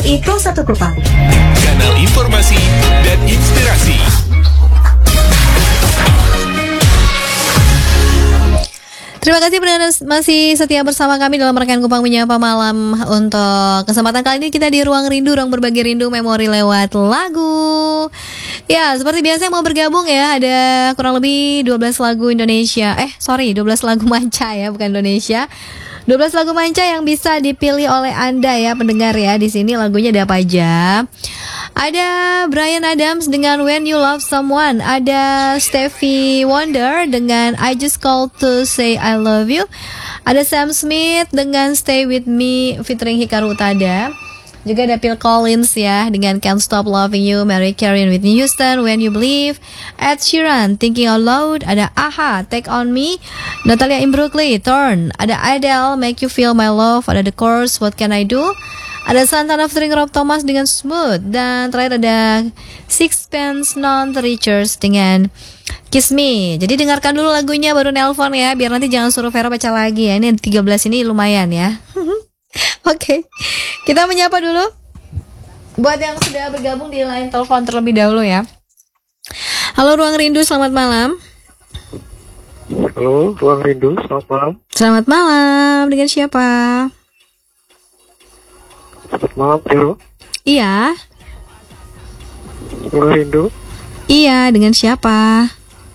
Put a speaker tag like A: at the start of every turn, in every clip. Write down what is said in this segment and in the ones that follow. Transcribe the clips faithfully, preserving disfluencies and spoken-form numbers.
A: Itu Satu Kupang,
B: kanal informasi dan inspirasi.
C: Terima kasih Anda masih setia bersama kami dalam rekan Kupang Menyapa Malam. Untuk kesempatan kali ini kita di Ruang Rindu, ruang berbagi rindu memori lewat lagu. Ya, seperti biasa yang mau bergabung ya, ada kurang lebih dua belas lagu Indonesia. Eh, sorry, dua belas lagu manca ya, bukan Indonesia. dua belas lagu manca yang bisa dipilih oleh Anda ya pendengar ya. Di sini lagunya ada apa aja? Ada Bryan Adams dengan When You Love Someone, ada Stevie Wonder dengan I Just Called to Say I Love You, ada Sam Smith dengan Stay With Me featuring Hikaru Utada. Juga ada Phil Collins ya dengan Can't Stop Loving You, Mariah Carey and Whitney Houston When You Believe, Ed Sheeran Thinking Out Loud, ada A-ha Take On Me, Natalia Imbruglia Turn, ada Adele Make You Feel My Love, ada The Course What Can I Do, ada Santana featuring Rob Thomas dengan Smooth, dan terakhir ada Sixpence None the Richer dengan Kiss Me. Jadi dengarkan dulu lagunya baru nelpon ya, biar nanti jangan suruh Vera baca lagi ya. Ini tiga belas ini lumayan ya. Oke, okay. Kita menyapa dulu buat yang sudah bergabung di line telepon terlebih dahulu ya. Halo Ruang Rindu, selamat malam.
D: Halo Ruang Rindu, selamat malam.
C: Selamat malam, dengan siapa?
D: Selamat malam, Vero.
C: Iya.
D: Ruang Rindu.
C: Iya, dengan siapa?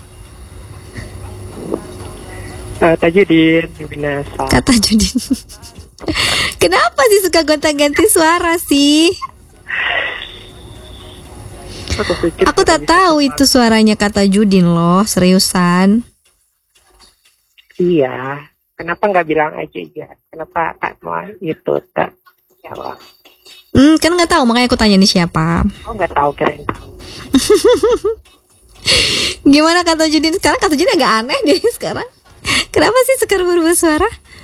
D: Uh, Tajudin, Binasa.
C: Kata Judin. Kenapa sih suka gonta-ganti suara sih?
D: Aku, pikir
C: Aku tak tahu itu suaranya kata Judin loh, seriusan.
D: Iya, kenapa nggak bilang aja ya? Kenapa tak mau itu tak jawab?
C: Hmm, kan nggak tahu, makanya aku tanya nih siapa.
D: Oh nggak tahu, keren tahu.
C: Gimana kata Judin sekarang? Kata Judin agak aneh deh sekarang. Kenapa sih sekarang berubah suara?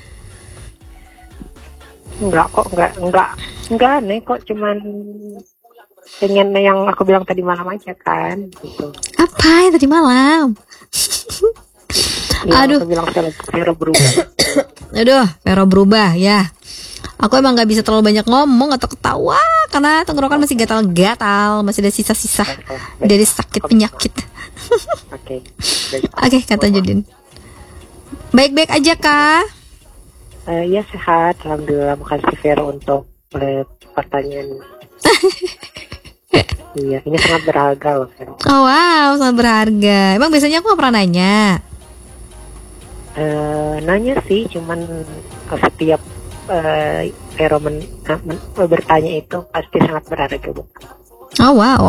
D: Enggak kok, enggak, enggak, enggak aneh kok, cuman pengen yang aku bilang tadi malam aja kan, gitu.
C: Apa yang tadi malam?
D: Ya,
C: Aduh.
D: aku bilang Vero berubah.
C: Aduh, Vero berubah ya. Aku emang gak bisa terlalu banyak ngomong atau ketawa karena tenggorokan masih gatal-gatal, masih ada sisa-sisa dari sakit penyakit.
D: Oke.
C: Oke, kata Judin. Baik-baik aja kah?
D: Uh, ya sehat, alhamdulillah. Makasih Vero untuk uh, pertanyaan. Iya, ini sangat berharga loh Vero.
C: Oh wow, sangat berharga. Emang biasanya aku gak pernah nanya.
D: Uh, nanya sih, cuman setiap uh, Vero men, men, bertanya itu pasti sangat berharga bu.
C: Oh wow.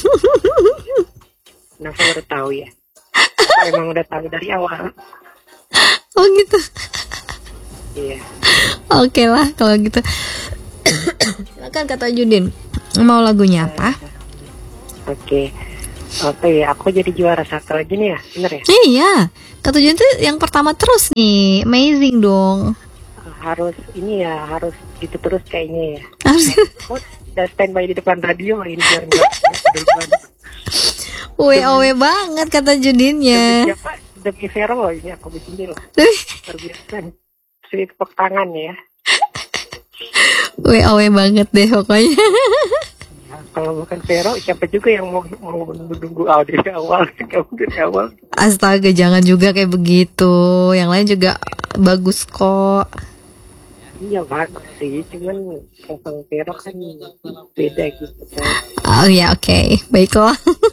D: Kenapa baru tahu ya? Emang udah tahu dari awal.
C: Oh gitu.
D: Iya.
C: Oke lah kalau gitu. Silakan kata Judin. Mau lagunya apa?
D: Oke. Oke ya, aku jadi juara satu lagi nih ya, bener ya?
C: Iya. Kata Judin tuh yang pertama terus nih. Amazing dong.
D: Harus ini ya, harus gitu terus kayaknya ya.
C: Harus.
D: Oh, udah standby di depan radio ini biar enggak.
C: W O W banget kata Judinnya.
D: Demi siapa? Demi Vero loh ini aku bikin loh. Terbiasa. Sweet tepuk tangan ya.
C: W O W banget deh pokoknya.
D: Ya, kalau bukan Vero, siapa juga yang mau mau menunggu audio dari awal, kamu dari awal.
C: Astaga, jangan juga kayak begitu. Yang lain juga bagus kok.
D: Iya bagus sih, cuman kalau Vero kan beda gitu kan.
C: Oh ya oke, okay. Baiklah.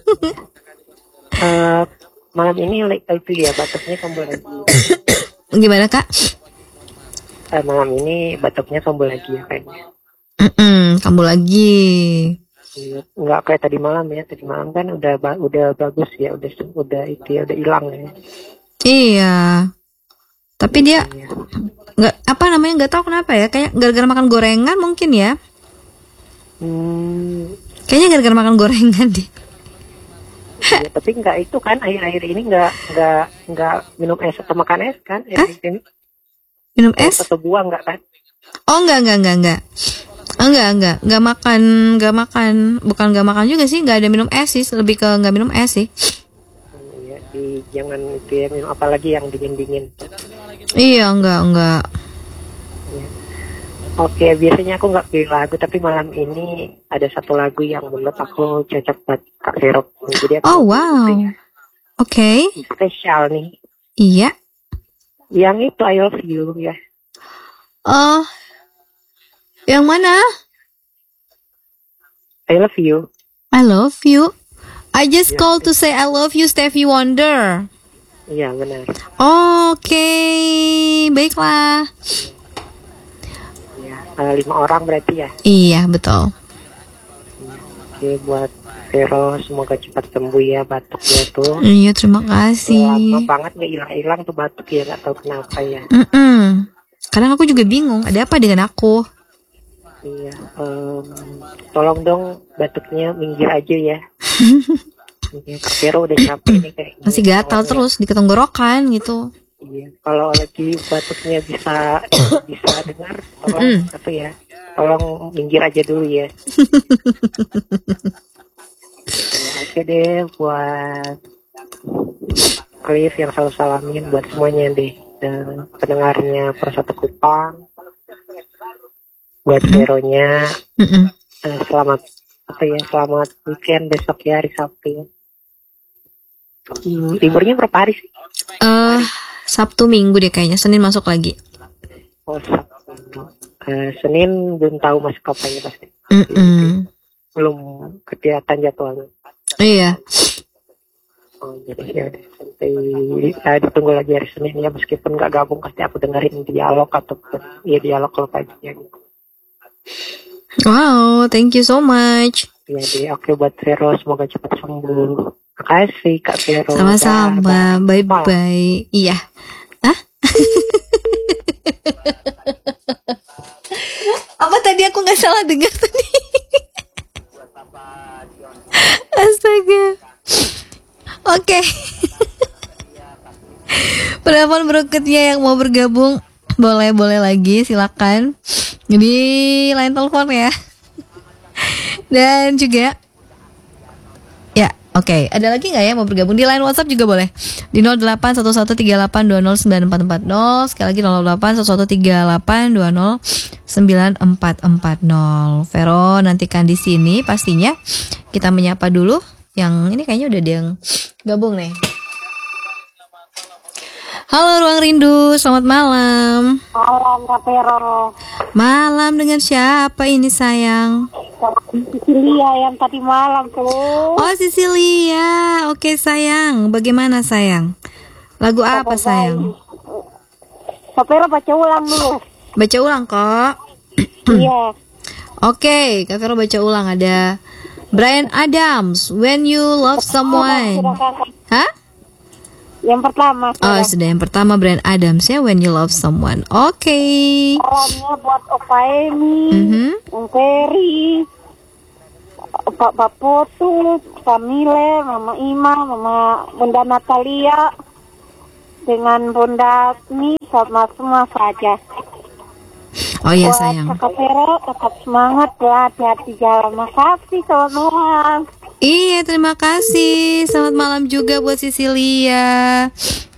D: uh, malam ini itu ya batuknya kambuh lagi.
C: Gimana kak?
D: Uh, malam ini batuknya kambuh lagi ya kayaknya.
C: Mm-mm, kambuh lagi.
D: Nggak kayak tadi malam ya, tadi malam kan udah ba- udah bagus ya, udah udah itu ya, udah hilang ya.
C: Iya. Tapi dia nggak apa namanya nggak tahu kenapa ya, kayak gara-gara makan gorengan mungkin ya.
D: Hmm.
C: Kayaknya gara-gara makan gorengan deh.
D: Ya, tapi nggak itu kan akhir-akhir ini nggak nggak nggak minum es atau makan es kan? Akhir-akhir ini
C: minum es
D: atau buah nggak kan?
C: Oh enggak enggak enggak enggak. Enggak enggak enggak makan enggak makan bukan enggak makan juga sih, enggak ada minum es sih, lebih ke enggak minum es sih.
D: Iya, di jangan itu ya minum apalagi yang dingin-dingin.
C: Iya enggak enggak.
D: Ya. Oke, biasanya aku nggak pilih lagu, tapi malam ini ada satu lagu yang menurut aku cocok buat Kak Vero. Jadi aku
C: Oh wow.
D: pilih
C: Oke.
D: spesial nih.
C: Iya.
D: Yang itu I Love You ya.
C: Oh. Yang mana?
D: I Love You.
C: I love you. I just
D: Iya.
C: called to say I love you, Stevie Wonder.
D: Iya benar.
C: Oke, baiklah.
D: Ya, eh, lima orang berarti ya.
C: Iya, betul.
D: Oke, buat Vero semoga cepat sembuh ya batuknya tuh.
C: Iya, terima
D: Lama
C: kasih.
D: banget nggak hilang-hilang tuh batuk ya, nggak tahu kenapa ya.
C: Mm-mm. Kadang aku juga bingung, ada apa dengan aku?
D: Iya, em, tolong dong batuknya minggir aja ya. Iya, Kak Vero udah capek nih kayaknya.
C: Masih gatal terus di ketenggorokan gitu.
D: Iya, kalau lagi batuknya bisa bisa dengar, tolong
C: Mm.
D: apa ya, tolong minggir aja dulu ya. Ya, oke deh buat Cliff yang selalu salamin buat semuanya deh, dan pendengarnya Persatu Kupang, buat Veronya
C: Mm-mm.
D: eh, selamat apa ya, selamat weekend besok ya, hari Sabtu ya. Hmm, liburnya berapa hari sih?
C: Eh, Sabtu Minggu deh kayaknya, Senin masuk lagi.
D: Oh, Sabtu. Eh, Senin belum tahu masuk apa ya pasti.
C: Mm-mm.
D: Belum kelihatan jadwalnya.
C: Iya.
D: Oh, jadi ya udah, sampai eh, ditunggu lagi hari Senin ya, meskipun nggak gabung pasti aku dengerin dialog ataupun ya dialog kalau paginya gitu.
C: Wow, thank you so much.
D: Ya deh, oke buat Vero semoga cepat sembuh. Makasih Kak Vero.
C: Sama-sama,
D: Dah, dah.
C: bye-bye. Iya. Hah? Apa tadi aku nggak salah dengar tadi? Astaga. Oke. Penelpon berikutnya yang mau bergabung boleh boleh lagi silakan di line telepon ya. Dan juga ya, oke. Ada lagi nggak ya mau bergabung di line WhatsApp juga boleh di nol delapan satu satu tiga delapan dua nol sembilan empat empat nol. Sekali lagi nol delapan satu satu tiga delapan dua nol sembilan empat empat nol. Vero nantikan di sini pastinya. Kita menyapa dulu yang ini kayaknya udah ada yang gabung nih. Halo Ruang Rindu, selamat malam.
D: Malam Kak Vero.
C: Malam dengan siapa ini sayang?
D: Cecilia yang tadi malam tuh.
C: Oh Cecilia, oke sayang. Bagaimana sayang? Lagu apa sayang?
D: Kak Vero baca ulang dulu.
C: Baca ulang kok.
D: Iya.
C: Oke, Kak Vero baca ulang. Ada Bryan Adams, When You Love Someone. Hah?
D: Yang pertama.
C: Oh sudah, yang pertama Bryan Adams ya, When You Love Someone. Oke.
D: Salamnya buat Opa Emi,
C: Mhm.
D: Om Ferry, Pak Bapotu, Kamile, Mama Ima, Mama Bunda Natalia, dengan Bunda Mi, sama semua saja.
C: Oh iya
D: Buat
C: sayang.
D: Kakak Vero, tetap semangat ya, hati-hati jalan. Makasih, selamat malam.
C: Iya, terima kasih. Selamat malam juga buat Cecilia.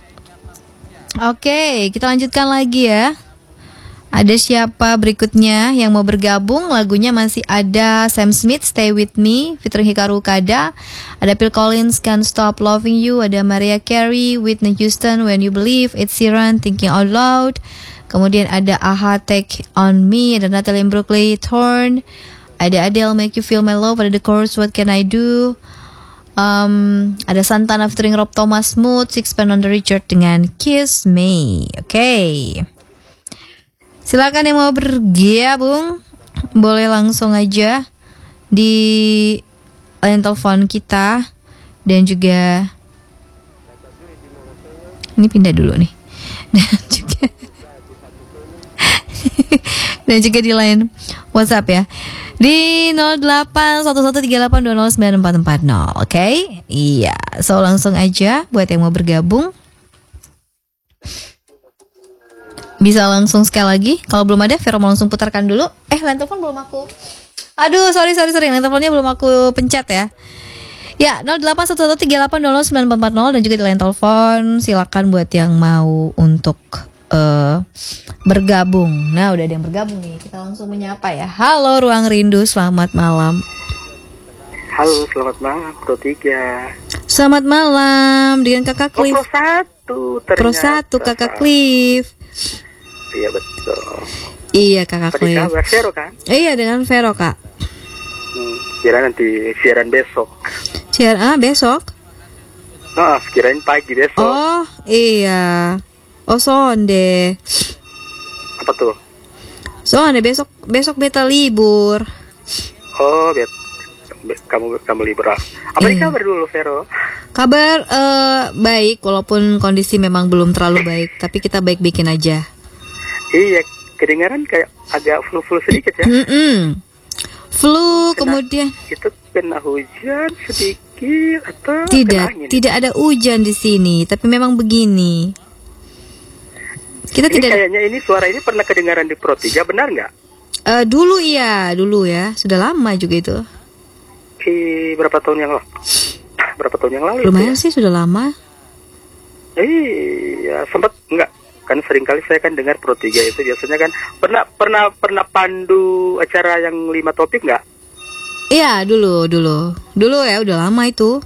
C: Oke, kita lanjutkan lagi ya. Ada siapa berikutnya yang mau bergabung? Lagunya masih ada Sam Smith, Stay With Me, featuring Hikaru Ukada. Ada Phil Collins, Can't Stop Loving You. Ada Mariah Carey, Whitney Houston, When You Believe. Ed Sheeran, Thinking Out Loud. Kemudian ada A H A, Take On Me. Ada Natalie Imbruglia, Torn. Ada Adele, Make You Feel My Love. Ada The Chorus, What Can I Do. Um, ada Santana featuring Rob Thomas, Mood. Sixpence on the Richard dengan Kiss Me. Oke, okay. Silakan yang mau bergabung, boleh langsung aja di line telepon kita. Dan juga ini pindah dulu nih. Dan juga dan juga di line WhatsApp ya, di nol delapan satu satu tiga delapan dua nol sembilan empat empat nol. Oke, okay? Iya, so langsung aja buat yang mau bergabung. Bisa langsung sekali lagi. Kalau belum ada, Vero mau langsung putarkan dulu. Eh, line telepon belum aku. Aduh, sorry sorry sorry, line teleponnya belum aku pencet ya. Ya, nol delapan satu satu tiga delapan dua nol sembilan empat empat nol. Dan juga di line telepon silakan buat yang mau untuk eh, bergabung. Nah, udah ada yang bergabung nih. Kita langsung menyapa ya. Halo Ruang Rindu, selamat malam.
A: Halo, selamat malam, Pro tiga.
C: Selamat malam dengan Kakak
A: Oh,
C: Cliff.
A: Pro satu ternyata.
C: Pro satu Kakak Cliff.
A: Iya, betul.
C: Iya Kakak
A: Tadi
C: Cliff.
A: kabar Vero kan?
C: Iya dengan Vero Kak.
A: Hmm, kira nanti siaran besok.
C: Siaran ah besok.
A: Nah, kirain pagi besok.
C: Oh iya. Oh sonde.
A: Apa tuh?
C: Sonde besok besok beta libur.
A: Oh, bet. be- Kamu kamu libur. Apa
C: Iya.
A: nih kabar dulu, Vero?
C: Kabar eh, baik walaupun kondisi memang belum terlalu baik, tapi kita baik-baikin aja.
A: Iya, kedengaran kayak agak flu-flu sedikit ya.
C: Mm-mm. Flu
A: Kena-
C: kemudian
A: Itu kena hujan sedikit atau
C: tidak
A: kena angin?
C: tidak ada hujan di sini, tapi memang begini. Kita
A: Ini
C: tidak
A: kayaknya ini suara ini pernah kedengaran di Pro tiga, benar nggak?
C: eh, dulu iya, dulu ya, sudah lama juga itu.
A: Eh, berapa tahun yang lalu? Berapa tahun yang lalu? itu
C: Lumayan
A: ya?
C: sih sudah lama.
A: Iya, sempat enggak? Kan sering kali saya kan dengar Pro tiga itu biasanya kan pernah pernah pernah pandu acara yang lima topik nggak?
C: Iya, dulu, dulu. Dulu ya, udah lama itu.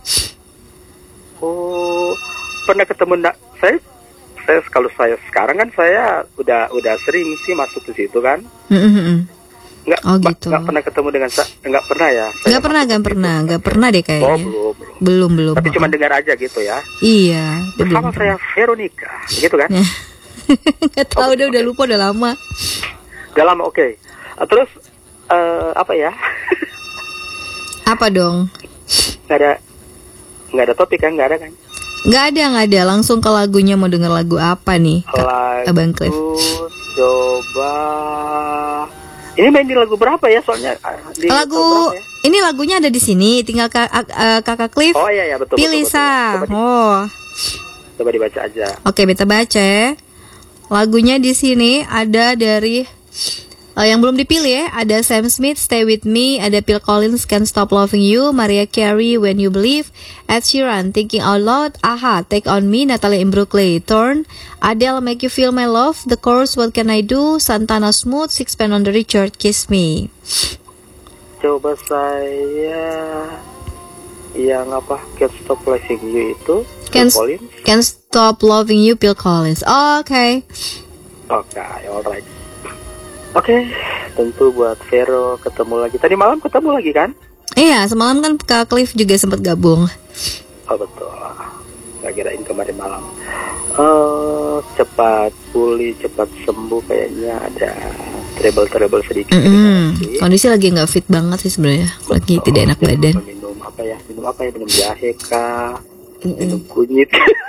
A: Oh, pernah ketemu enggak? Saya saya kalau saya sekarang kan saya udah udah sering sih masuk ke situ kan.
C: Mm-mm.
A: Enggak,
C: Oh, gitu.
A: enggak pernah ketemu dengan sa- enggak pernah ya. saya
C: Nggak pernah,
A: masuk
C: nggak
A: ke
C: pernah,
A: situ.
C: nggak pernah deh
A: Oh,
C: kayaknya.
A: belum, belum.
C: Belum, belum.
A: Tapi cuma dengar aja gitu ya.
C: Iya, dia belum.
A: Bersama saya Veronica, gitu kan?
C: Nggak tahu deh, udah lupa, udah lama.
A: Udah lama, oke. Ah, terus eh, apa ya?
C: Apa dong?
A: Nggak ada nggak ada topik kan? Nggak ada kan?
C: Nggak ada, nggak ada. Langsung ke lagunya, mau denger lagu apa nih, Kak?
A: Lagu
C: Abang Cliff.
A: coba. Ini main di lagu berapa ya? Soalnya ah, di
C: Lagu
A: berapa ya?
C: ini lagunya ada di sini, tinggal kak, eh, Kakak Cliff
A: Oh iya ya, betul.
C: pilih
A: betul, betul.
C: sa.
A: Coba, di-
C: Oh,
A: coba dibaca aja.
C: oke, beta baca ya. Lagunya di sini ada dari eh, yang belum dipilih ya, ada Sam Smith, Stay With Me, ada Phil Collins, Can't Stop Loving You, Mariah Carey, When You Believe, Ed Sheeran, Thinking Out Loud, Aha, Take On Me, Natalie Imbruglia, Torn, Adele, Make You Feel My Love, The Chorus, What Can I Do, Santana Smooth, Sixpence on the Richard, Kiss Me.
A: Coba saya yang apa? Can't Stop Loving You itu.
C: Can't,
A: Phil Collins.
C: Can't Stop Loving You, Phil Collins. Oh, oke.
A: Oke, alright. Oke, tentu buat Vero ketemu lagi. Tadi malam ketemu lagi kan?
C: Iya, semalam kan Kak Cliff juga sempat gabung.
A: Oh betul. Gak kirain kemarin malam. Eh, cepat pulih, cepat sembuh, kayaknya ada trouble-trouble sedikit.
C: Mm-mm.
A: Sih.
C: Kondisi lagi nggak fit banget sih sebenarnya, lagi
A: Betul.
C: tidak enak
A: Jadi
C: badan.
A: Minum apa ya? Minum apa ya? Minum jahe kah?
C: Mm-mm.
A: Minum kunyit.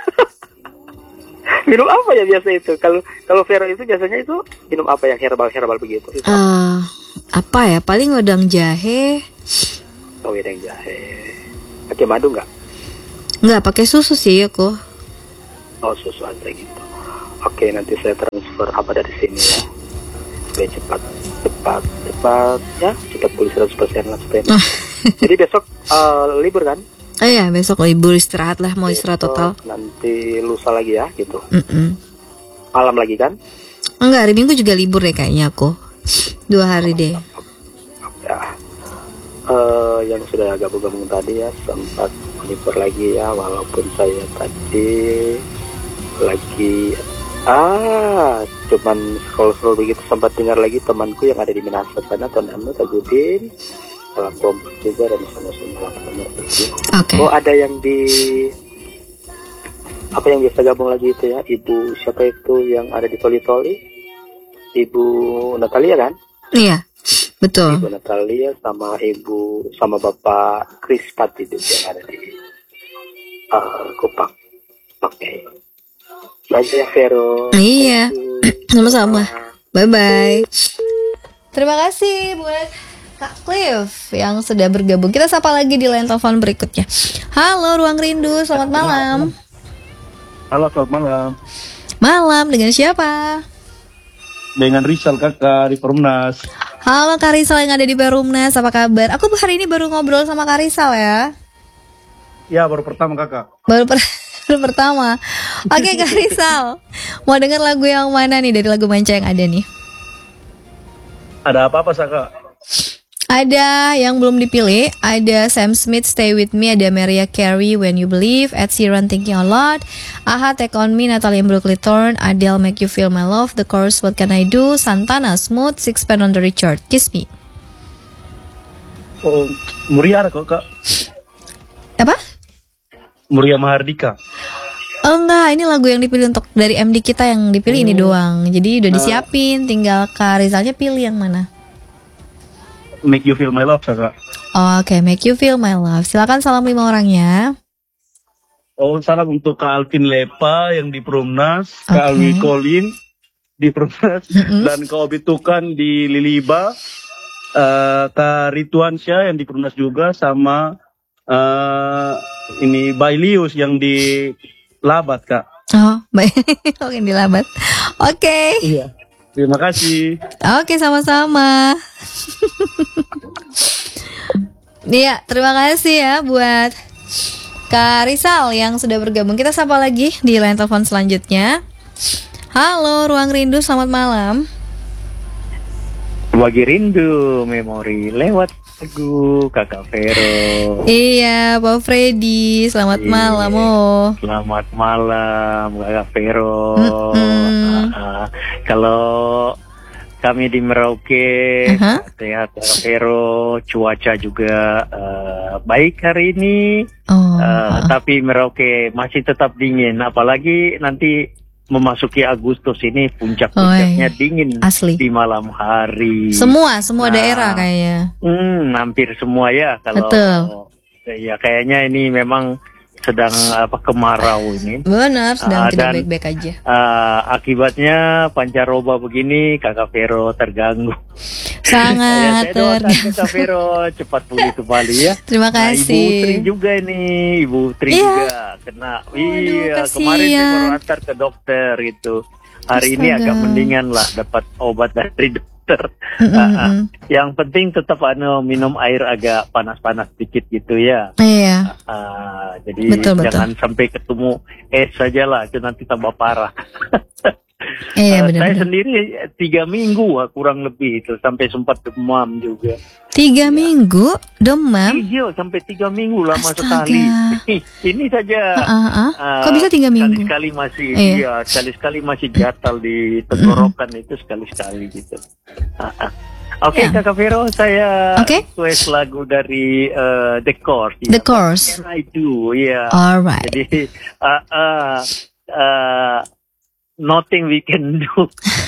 A: Minum apa ya biasa itu? Kalau kalau Vero itu biasanya itu minum apa yang herbal-herbal begitu? Itu
C: Eh, apa ya? Paling wedang jahe.
A: oh, wedang jahe. Pakai madu nggak?
C: Nggak pakai susu sih aku.
A: Oh, susu aja gitu. Oke, nanti saya transfer apa dari sini ya. Supaya cepat, cepat, cepat ya, cepat pulih seratus persen lah supaya. Jadi besok eh, libur kan?
C: Oh iya, besok libur, istirahat lah, mau istirahat
A: Besok
C: total.
A: Nanti lusa lagi ya gitu.
C: Mm-mm.
A: Malam lagi kan?
C: Enggak, hari Minggu juga libur ya kayaknya aku. Dua hari deh.
A: Ya. Eh, yang sudah gabung-gabung tadi ya sempat libur lagi ya, walaupun saya tadi lagi ah cuman scroll-scroll begitu sempat dengar lagi temanku yang ada di Minasa sana, Tuan Anu Tagudin, salah kelompok juga dan semua-semua teman itu.
C: Oke.
A: Oh, ada yang di apa yang biasa gabung lagi itu ya, Ibu siapa itu yang ada di Toli-Toli? Ibu Natalia kan?
C: Iya, betul.
A: Ibu Natalia sama Ibu sama Bapak Chris Pat itu yang ada di uh, Kupang. Oke. Baik ya Vero.
C: Iya.
A: Thank you.
C: Sama-sama. Bye-bye. Terima kasih buat Kak Cliff yang sudah bergabung. Kita sapa lagi di line telepon berikutnya. Halo Ruang Rindu, selamat malam.
E: Halo, selamat malam.
C: Malam, dengan siapa?
E: Dengan Rizal kakak di Perumnas.
C: Halo Kak Rizal yang ada di Perumnas, apa kabar? Aku hari ini baru ngobrol sama Kak Rizal ya.
E: Ya, baru pertama kakak.
C: Baru per baru pertama. Oke Kak Rizal, mau denger lagu yang mana nih dari lagu Manca yang ada nih?
E: Ada apa-apa, Saka?
C: Ada yang belum dipilih, ada Sam Smith Stay With Me, ada Mariah Carey When You Believe, Ed Sheeran Thinking Out Loud, A H A Take On Me, Natalie Imbruglia-Thorne, Adele Make You Feel My Love, The Chorus What Can I Do, Santana Smooth, Sixpence on the Richard, Kiss Me.
E: Oh, Muria kok, Kak.
C: Apa?
E: Muria Mahardika.
C: Oh enggak, ini lagu yang dipilih untuk dari M D kita yang dipilih ini doang. Jadi udah disiapin, tinggal Kak Rizalnya pilih yang mana.
E: Make You Feel My Love, Saka.
C: Oh, Oke, okay. Make You Feel My Love. Silakan salam lima orang ya.
E: Oh, salam untuk Kak Alvin Lepa yang di Perumnas,
C: Okay.
E: Kak Alwi Colin di Perumnas,
C: Mm-mm.
E: dan Kak Obi Tukan di Liliba, uh, Kak Rituan Syah yang di Perumnas juga, sama uh, ini Bailius yang di Labat, Kak.
C: Oh, baik. Oke, dilabat. Oke.
E: Iya. Terima kasih.
C: Oke, sama-sama. Iya, terima kasih ya buat Kak Rizal yang sudah bergabung. Kita sapa lagi di line telepon selanjutnya. Halo, Ruang Rindu, selamat malam.
A: Bagi rindu memori lewat lagu Kakak Vero.
C: Iya, Pak Freddy, selamat
A: Iya.
C: malam. Oh.
A: Selamat malam Kakak Vero.
C: Mm-mm.
A: Ah, kalau kami di Merauke
C: Aha.
A: sehat Kakak Vero, cuaca juga eh, baik hari ini.
C: Oh.
A: Eh, tapi Merauke masih tetap dingin, apalagi nanti memasuki Agustus ini puncak-puncaknya
C: Oh, iya.
A: dingin
C: Asli.
A: di malam hari.
C: Semua, semua
A: Nah.
C: daerah kayaknya.
A: Hmm, hampir semua ya kalau
C: Betul.
A: ya kayaknya ini memang sedang apa kemarau ini.
C: Benar, sedang
A: Ah,
C: tidak
A: dan-
C: baik-baik aja.
A: Ah, akibatnya pancaroba begini Kakak Vero terganggu.
C: Sangat
A: Ya, saya doakan
C: terganggu.
A: Kakak Vero cepat pulih kembali ya.
C: Terima
A: Nah, Ibu Tri
C: kasih.
A: juga ini, Ibu Tri
C: Iya.
A: juga kena. iya,
C: kasihan.
A: kemarin saya baru antar ke dokter gitu. Hari ini
C: Astaga.
A: agak mendingan lah, dapat obat dari dokter.
C: Mm-mm,
A: Ah, ah.
C: mm.
A: Yang penting tetap anu minum air agak panas-panas sedikit gitu ya.
C: Iya,
A: Ah, jadi
C: Betul, betul.
A: jangan sampai ketemu es saja lah, itu nanti tambah parah.
C: iya
A: Eh, saya
C: benar-benar.
A: sendiri tiga minggu ah, kurang lebih itu sampai sempat demam juga.
C: Tiga minggu demam.
A: Iya sampai tiga minggu lama
C: Astaga.
A: sekali. Ini saja.
C: Ah, ah, ah.
A: ah,
C: Kok bisa tiga minggu?
A: Sekali-sekali masih,
C: Iya.
A: iya, sekali-sekali masih gatal di tenggorokan itu sekali-sekali gitu. Ah, ah. Oke
C: Ya.
A: Kakak Vero, saya
C: Oke.
A: request lagu dari eh, The Course.
C: The
A: ya.
C: Course.
A: What Can I Do, ya.
C: Alright.
A: Jadi ah, ah, ah, nothing we can do.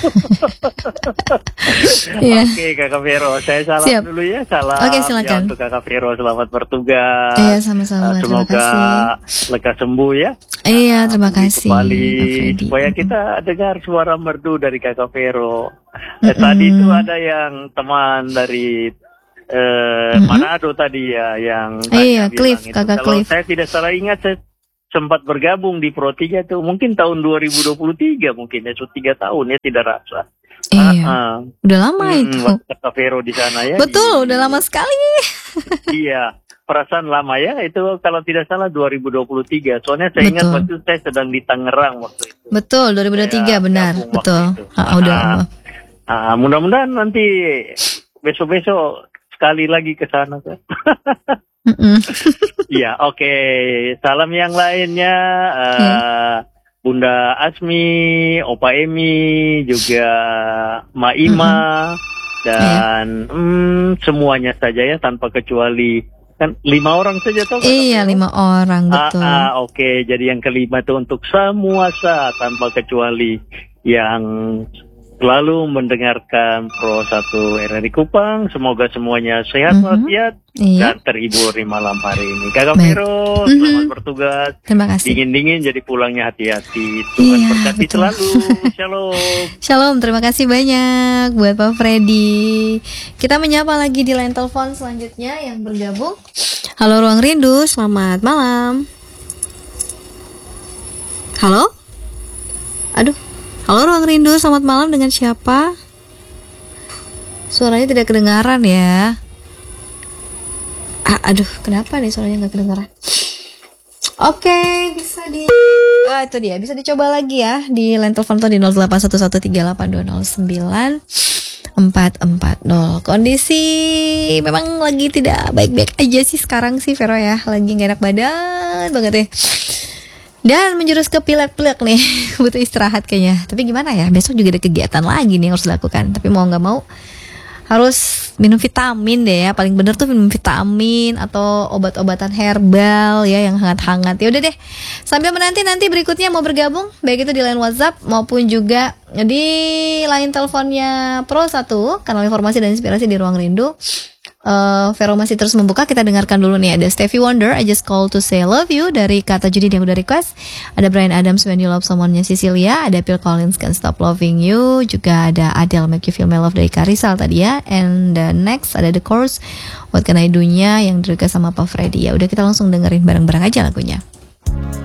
C: Iya.
A: Oke Kakak Vero, saya salam
C: Siap.
A: dulu ya. Salam
C: Oke, silakan.
A: ya untuk Kakak Vero, selamat bertugas.
C: Iya, sama-sama.
A: Uh,
C: Terima
A: Semoga
C: kasih.
A: lekas sembuh ya.
C: Iya, terima
A: Pulih
C: kasih.
A: Kembali
C: Pak Freddy.
A: supaya kita dengar suara merdu dari Kakak Vero. Eh,
C: Mm-mm.
A: Tadi itu ada yang teman dari eh,
C: Mm-mm.
A: Manado tadi ya yang
C: Iya,
A: tanya
C: Cliff,
A: bilang itu.
C: Kakak
A: Kalau
C: Cliff.
A: saya tidak salah ingat saya sempat bergabung di Pro tiga tuh mungkin tahun dua ribu dua puluh tiga mungkin ya, sudah tiga tahun ya tidak rasa.
C: Iya,
A: Ah, ah.
C: udah lama
A: Hmm,
C: itu.
A: waktu Kakak Vero di sana ya.
C: Betul,
A: di-
C: udah lama sekali.
A: Iya, perasaan lama ya itu kalau tidak salah dua ribu dua puluh tiga. Soalnya saya ingat
C: Betul.
A: waktu itu saya sedang di Tangerang waktu itu.
C: Betul, dua ribu dua puluh tiga
A: Saya
C: benar.
A: gabung waktu
C: Betul.
A: itu.
C: Ah, udah
A: Ah,
C: lama.
A: ah, mudah-mudahan nanti besok-besok sekali lagi ke sana kan.
C: Mm-mm.
A: Iya, oke. Salam yang lainnya eh,
C: Iya.
A: Bunda Asmi, Opa Emi, juga Ma Ima dan hmm, semuanya saja ya tanpa kecuali kan lima orang saja toh. Kakak
C: Iya,
A: Vero?
C: lima orang,
A: Ah,
C: betul.
A: ah, oke, jadi yang kelima itu untuk semua sah tanpa kecuali yang selalu mendengarkan Pro satu R R I Kupang. Semoga semuanya sehat
C: Mhm.
A: walafiat
C: Iya,
A: dan terhibur di malam hari ini. Kakak
C: Baik.
A: Vero,
C: Mhm.
A: selamat bertugas.
C: terima kasih.
A: Dingin-dingin jadi pulangnya hati-hati. Tuhan
C: Iya,
A: berkati
C: betul.
A: selalu. Shalom.
C: Shalom, terima kasih banyak buat Pak Freddy. Kita menyapa lagi di line telepon selanjutnya yang bergabung. Halo Ruang Rindu, selamat malam. Halo? Aduh. Halo Ruang Rindu, selamat malam, dengan siapa? Suaranya tidak kedengaran ya. Ah, aduh, kenapa nih suaranya nggak kedengaran? Oke, bisa di Ah, itu dia, bisa dicoba lagi ya di line telepon tuh di nol delapan satu satu tiga delapan dua nol sembilan empat empat nol. Kondisi memang lagi tidak baik-baik aja sih sekarang sih Vero ya, lagi gak enak badan banget ya. Dan menjurus ke pilek-pilek nih, butuh istirahat kayaknya. Tapi gimana ya, besok juga ada kegiatan lagi nih yang harus dilakukan. Tapi mau gak mau harus minum vitamin deh ya. Paling bener tuh minum vitamin atau obat-obatan herbal ya yang hangat-hangat. Ya udah deh, sambil menanti nanti berikutnya mau bergabung, baik itu di line WhatsApp maupun juga di line teleponnya Pro satu, kanal informasi dan inspirasi di Ruang Rindu. Uh, Vero masih terus membuka. Kita dengarkan dulu nih, ada Stevie Wonder, I Just Call to Say Love You dari Kata Judit yang udah request. Ada Bryan Adams, When You Love Someone-nya Cecilia. Ada Phil Collins, Can't Stop Loving You. Juga ada Adele, Make You Feel My Love dari Karisal tadi ya. And the next ada The Course, What Can I Do-nya yang di request sama Pak Freddy. Ya udah, kita langsung dengerin bareng-bareng aja lagunya.